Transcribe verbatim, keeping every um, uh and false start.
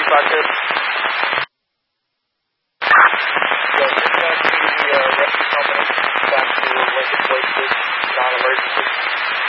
Proctor. So, dispatch to the uh, rescue company back to Lincoln Places, non-emergency.